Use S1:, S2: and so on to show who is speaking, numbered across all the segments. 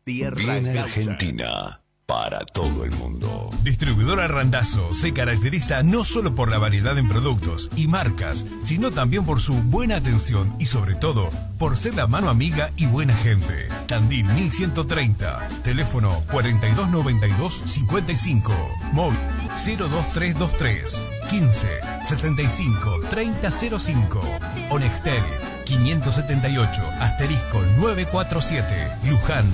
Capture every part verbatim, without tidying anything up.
S1: Tierra
S2: Viene
S1: Gaucha.
S2: Argentina para todo el mundo.
S3: Distribuidora Randazzo se caracteriza no solo por la variedad en productos y marcas, sino también por su buena atención y sobre todo por ser la mano amiga y buena gente. Tandil mil ciento treinta, teléfono cuarenta y dos noventa y dos cincuenta y cinco, móvil cero dos tres dos tres quince sesenta y cinco treinta cero cinco o Nextel quinientos setenta y ocho asterisco novecientos cuarenta y siete, Luján.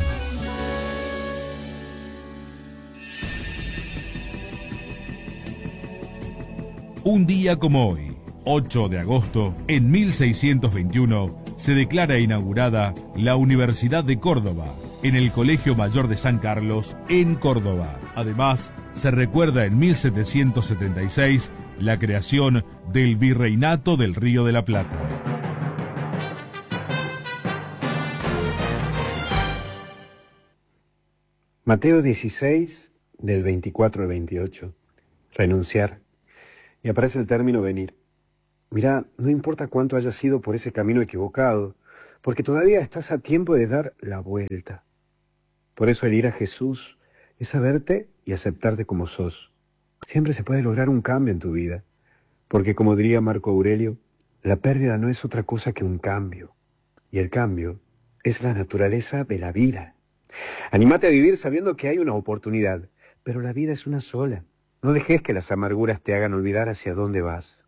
S4: Un día como hoy, ocho de agosto, en mil seiscientos veintiuno, se declara inaugurada la Universidad de Córdoba, en el Colegio Mayor de San Carlos, en Córdoba. Además, se recuerda en mil setecientos setenta y seis la creación del Virreinato del Río de la Plata.
S5: Mateo dieciséis, del veinticuatro al veintiocho. Renunciar. Y aparece el término venir. Mirá, no importa cuánto hayas ido por ese camino equivocado, porque todavía estás a tiempo de dar la vuelta. Por eso el ir a Jesús es saberte y aceptarte como sos. Siempre se puede lograr un cambio en tu vida, porque como diría Marco Aurelio, la pérdida no es otra cosa que un cambio, y el cambio es la naturaleza de la vida. Anímate a vivir sabiendo que hay una oportunidad, pero la vida es una sola. No dejes que las amarguras te hagan olvidar hacia dónde vas.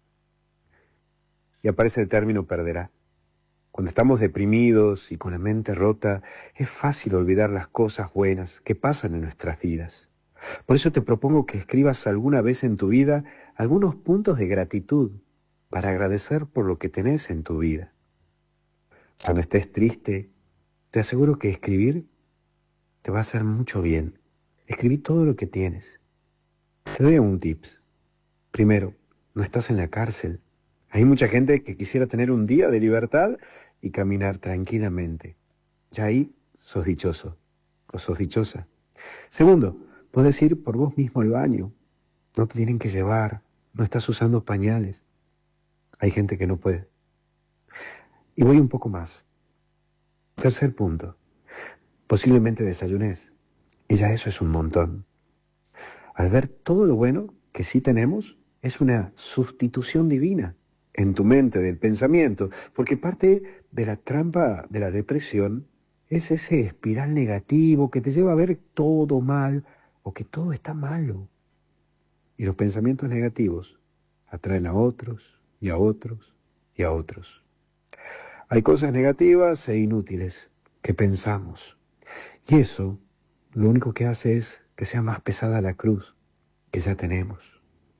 S5: Y aparece el término perderá. Cuando estamos deprimidos y con la mente rota, es fácil olvidar las cosas buenas que pasan en nuestras vidas. Por eso te propongo que escribas alguna vez en tu vida algunos puntos de gratitud para agradecer por lo que tenés en tu vida. Cuando estés triste, te aseguro que escribir te va a hacer mucho bien. Escribí todo lo que tienes. Te doy un tips. Primero, no estás en la cárcel. Hay mucha gente que quisiera tener un día de libertad y caminar tranquilamente. Ya ahí sos dichoso o sos dichosa. Segundo, podés ir por vos mismo al baño. No te tienen que llevar. No estás usando pañales. Hay gente que no puede. Y voy un poco más. Tercer punto. Posiblemente desayunes. Y ya eso es un montón. Al ver todo lo bueno que sí tenemos, es una sustitución divina en tu mente, del pensamiento, porque parte de la trampa de la depresión es ese espiral negativo que te lleva a ver todo mal o que todo está malo. Y los pensamientos negativos atraen a otros y a otros y a otros. Hay cosas negativas e inútiles que pensamos. Y eso lo único que hace es que sea más pesada la cruz que ya tenemos.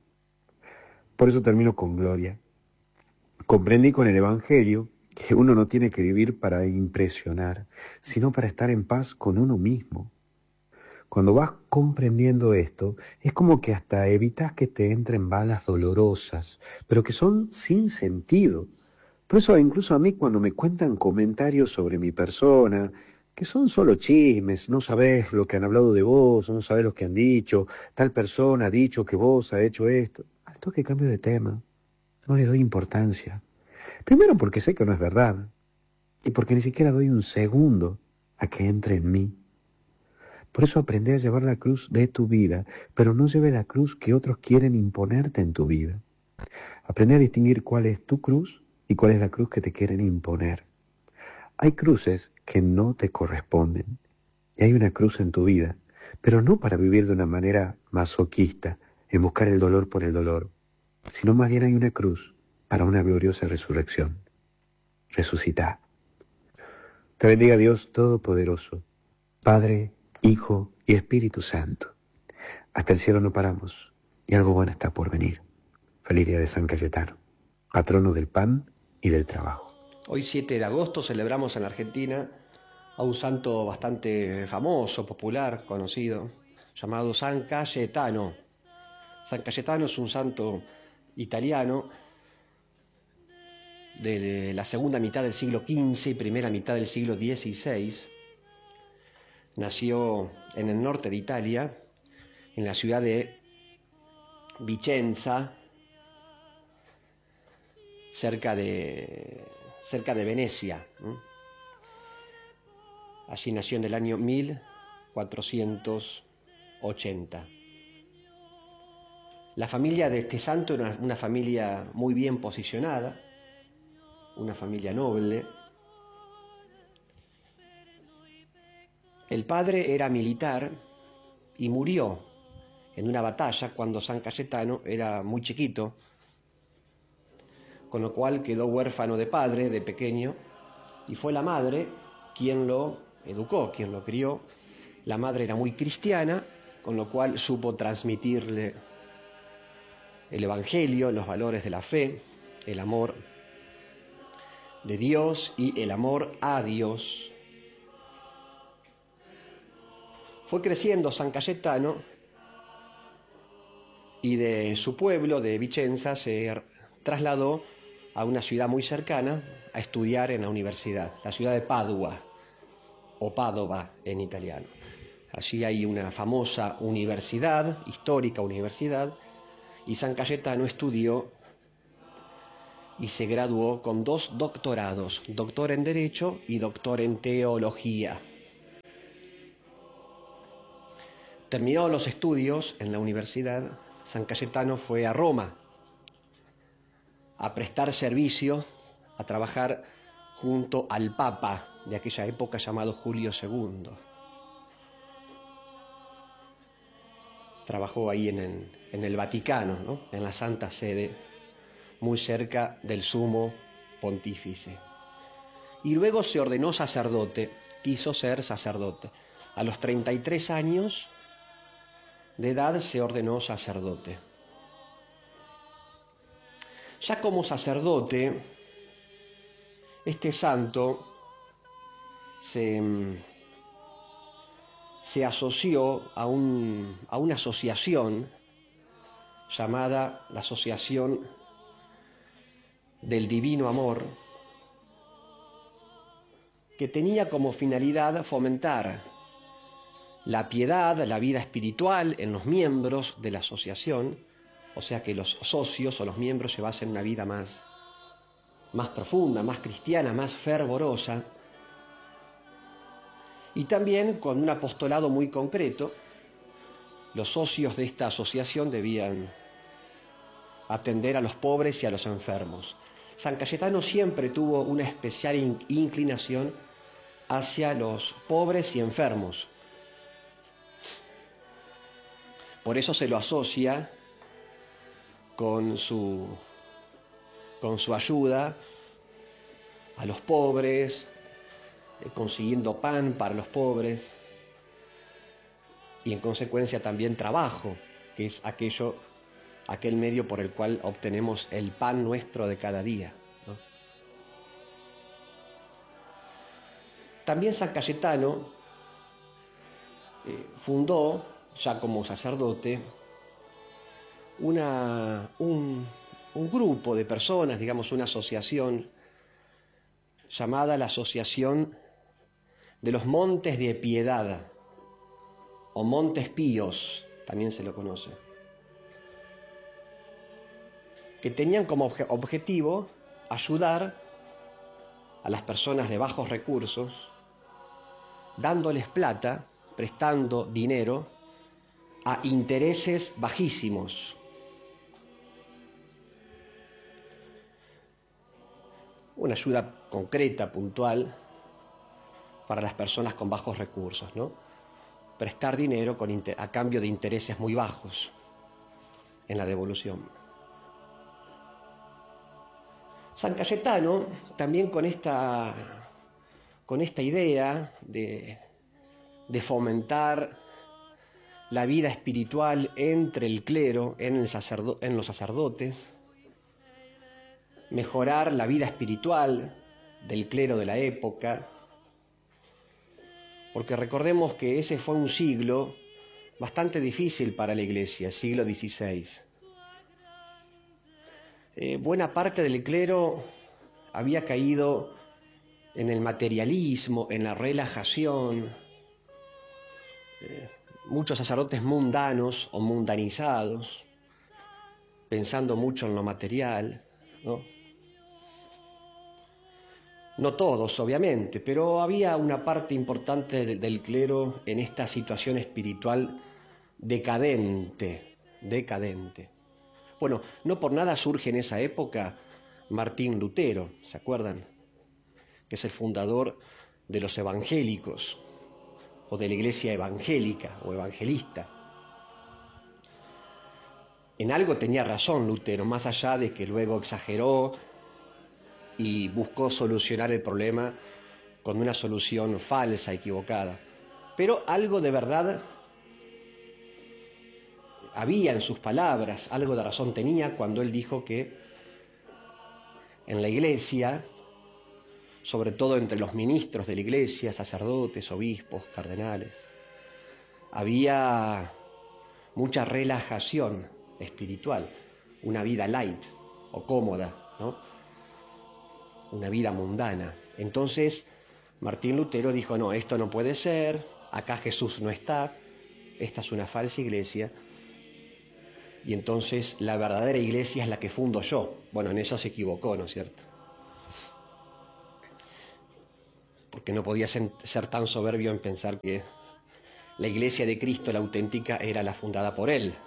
S5: Por eso termino con gloria. Comprendí con el Evangelio que uno no tiene que vivir para impresionar, sino para estar en paz con uno mismo. Cuando vas comprendiendo esto, es como que hasta evitas que te entren balas dolorosas, pero que son sin sentido. Por eso incluso a mí cuando me cuentan comentarios sobre mi persona, que son solo chismes, no sabés lo que han hablado de vos, no sabés lo que han dicho, tal persona ha dicho que vos has hecho esto. Al toque cambio de tema, no le doy importancia. Primero porque sé que no es verdad, y porque ni siquiera doy un segundo a que entre en mí. Por eso aprendí a llevar la cruz de tu vida, pero no lleve la cruz que otros quieren imponerte en tu vida. Aprendí a distinguir cuál es tu cruz y cuál es la cruz que te quieren imponer. Hay cruces que no te corresponden. Y hay una cruz en tu vida, pero no para vivir de una manera masoquista, en buscar el dolor por el dolor, sino más bien hay una cruz para una gloriosa resurrección. Resucitá. Te bendiga Dios Todopoderoso, Padre, Hijo y Espíritu Santo. Hasta el cielo no paramos, y algo bueno está por venir. Feliz día de San Cayetano, patrono del pan y del trabajo.
S6: Hoy siete de agosto celebramos en la Argentina a un santo bastante famoso, popular, conocido, llamado San Cayetano. San Cayetano es un santo italiano de la segunda mitad del siglo quince y primera mitad del siglo dieciséis. Nació en el norte de Italia, en la ciudad de Vicenza, cerca de... cerca de Venecia. Allí nació en el año mil cuatrocientos ochenta. La familia de este santo era una, una familia muy bien posicionada, una familia noble. El padre era militar y murió en una batalla cuando San Cayetano era muy chiquito, con lo cual quedó huérfano de padre de pequeño, y fue la madre quien lo educó, quien lo crió. La madre era muy cristiana, con lo cual supo transmitirle el Evangelio, los valores de la fe, el amor de Dios y el amor a Dios. Fue creciendo San Cayetano y de su pueblo, de Vicenza, se trasladó a una ciudad muy cercana a estudiar en la universidad, la ciudad de Padua, o Padova en italiano. Allí hay una famosa universidad, histórica universidad, y San Cayetano estudió y se graduó con dos doctorados, doctor en Derecho y doctor en Teología. Terminados los estudios en la universidad, San Cayetano fue a Roma a prestar servicio, a trabajar junto al Papa de aquella época llamado Julio segundo. Trabajó ahí en el, en el Vaticano, ¿no? En la Santa Sede, muy cerca del Sumo Pontífice. Y luego se ordenó sacerdote, quiso ser sacerdote. A los treinta y tres años de edad se ordenó sacerdote. Ya como sacerdote, este santo se, se asoció a, un, a una asociación llamada la Asociación del Divino Amor, que tenía como finalidad fomentar la piedad, la vida espiritual en los miembros de la asociación, o sea que los socios o los miembros llevasen una vida más, más profunda, más cristiana, más fervorosa, y también con un apostolado muy concreto. Los socios de esta asociación debían atender a los pobres y a los enfermos. San Cayetano siempre tuvo una especial inclinación hacia los pobres y enfermos. Por eso se lo asocia con su, con su ayuda a los pobres, eh, consiguiendo pan para los pobres y en consecuencia también trabajo, que es aquello, aquel medio por el cual obtenemos el pan nuestro de cada día, ¿no? También San Cayetano eh, fundó, ya como sacerdote, una, un, un grupo de personas, digamos una asociación llamada la Asociación de los Montes de Piedad, o Montes Píos, también se lo conoce, que tenían como obje- objetivo ayudar a las personas de bajos recursos, dándoles plata, prestando dinero a intereses bajísimos. Una ayuda concreta, puntual, para las personas con bajos recursos, ¿no? Prestar dinero con inter- a cambio de intereses muy bajos en la devolución. San Cayetano, también con esta, con esta idea de, de fomentar la vida espiritual entre el clero, en, el sacerdo- en los sacerdotes, mejorar la vida espiritual del clero de la época, porque recordemos que ese fue un siglo bastante difícil para la Iglesia, el siglo dieciséis. Eh, buena parte del clero había caído en el materialismo, en la relajación. Eh, muchos sacerdotes mundanos o mundanizados, pensando mucho en lo material, ¿no? No todos, obviamente, pero había una parte importante de, del clero en esta situación espiritual decadente, decadente. Bueno, no por nada surge en esa época Martín Lutero, ¿se acuerdan? Que es el fundador de los evangélicos, o de la iglesia evangélica o evangelista. En algo tenía razón Lutero, más allá de que luego exageró y buscó solucionar el problema con una solución falsa, equivocada. Pero algo de verdad había en sus palabras, algo de razón tenía cuando él dijo que en la iglesia, sobre todo entre los ministros de la iglesia, sacerdotes, obispos, cardenales, había mucha relajación espiritual, una vida light o cómoda, ¿no? Una vida mundana. Entonces Martín Lutero dijo, no, esto no puede ser, acá Jesús no está, esta es una falsa iglesia, y entonces la verdadera iglesia es la que fundo yo. Bueno, en eso se equivocó, ¿no es cierto? Porque no podía ser tan soberbio en pensar que la iglesia de Cristo, la auténtica, era la fundada por Él.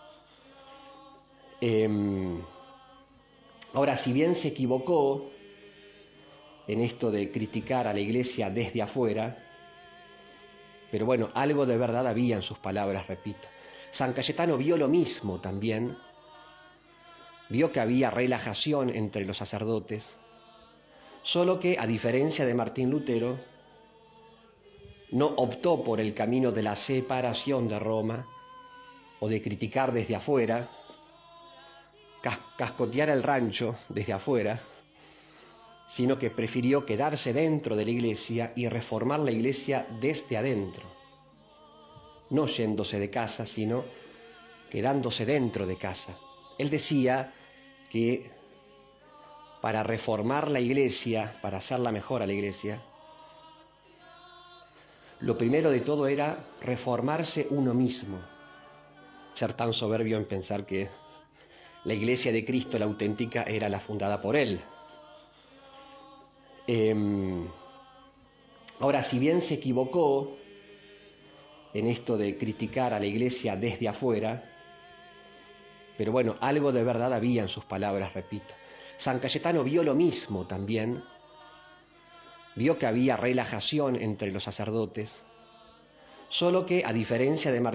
S6: Eh, ahora, si bien se equivocó en esto de criticar a la iglesia desde afuera, pero bueno, algo de verdad había en sus palabras, repito. San Cayetano vio lo mismo también, vio que había relajación entre los sacerdotes, solo que, a diferencia de Martín Lutero, no optó por el camino de la separación de Roma o de criticar desde afuera, cas- cascotear el rancho desde afuera, sino que prefirió quedarse dentro de la iglesia y reformar la iglesia desde adentro, no yéndose de casa, sino quedándose dentro de casa. Él decía que para reformar la iglesia, para hacerla mejor a la iglesia, lo primero de todo era reformarse uno mismo, ser tan soberbio en pensar que la iglesia de Cristo, la auténtica, era la fundada por Él. Eh, ahora, si bien se equivocó en esto de criticar a la iglesia desde afuera, pero bueno, algo de verdad había en sus palabras, repito. San Cayetano vio lo mismo también, vio que había relajación entre los sacerdotes, solo que, a diferencia de Martín